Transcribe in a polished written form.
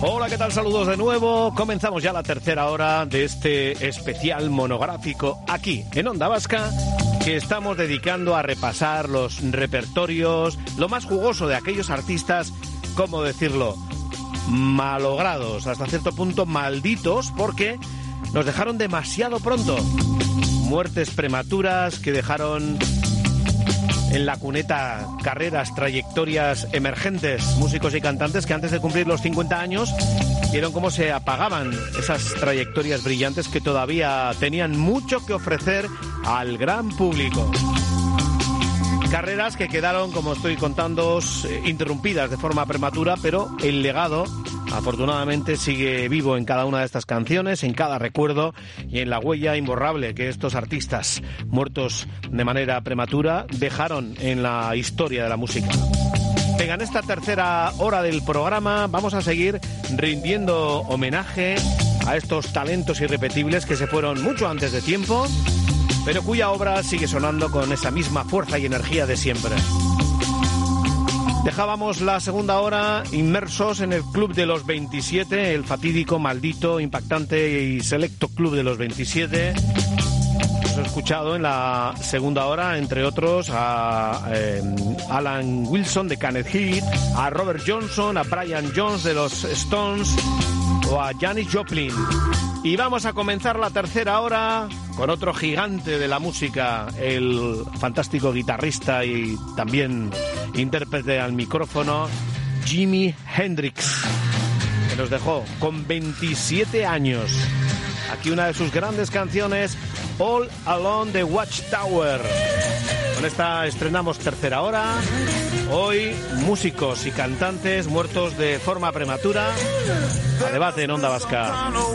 Hola, ¿qué tal? Saludos de nuevo. Comenzamos ya la tercera hora de este especial monográfico aquí en Onda Vasca, que estamos dedicando a repasar los repertorios, lo más jugoso de aquellos artistas, ¿cómo decirlo?, malogrados, hasta cierto punto malditos, porque nos dejaron demasiado pronto. Muertes prematuras que dejaron en la cuneta carreras, trayectorias emergentes, músicos y cantantes que antes de cumplir los 50 años vieron cómo se apagaban esas trayectorias brillantes que todavía tenían mucho que ofrecer al gran público. Carreras que quedaron, como estoy contándoos, interrumpidas de forma prematura, pero el legado afortunadamente sigue vivo en cada una de estas canciones, en cada recuerdo y en la huella imborrable que estos artistas muertos de manera prematura dejaron en la historia de la música. Venga, en esta tercera hora del programa vamos a seguir rindiendo homenaje a estos talentos irrepetibles que se fueron mucho antes de tiempo, pero cuya obra sigue sonando con esa misma fuerza y energía de siempre. Dejábamos la segunda hora inmersos en el Club de los 27, el fatídico, maldito, impactante y selecto Club de los 27. Hemos escuchado en la segunda hora, entre otros, a Alan Wilson de Kenneth Heat, a Robert Johnson, a Brian Jones de los Stones o a Janis Joplin. Y vamos a comenzar la tercera hora con otro gigante de la música, el fantástico guitarrista y también intérprete al micrófono, Jimi Hendrix, que nos dejó con 27 años. Aquí una de sus grandes canciones, All Along the Watchtower. Con esta estrenamos tercera hora. Hoy, músicos y cantantes muertos de forma prematura. A debate en Onda Vasca.